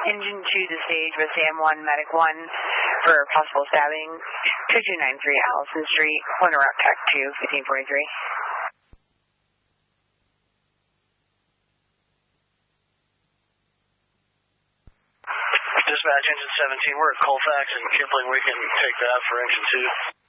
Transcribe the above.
Engine 2 to stage with Sam 1, Medic 1 for possible stabbing. 2293 Allison Street, Winter Rock Tech 2, 1543. Dispatch, Engine 17, we're at Colfax and Kipling. We can take that for Engine 2.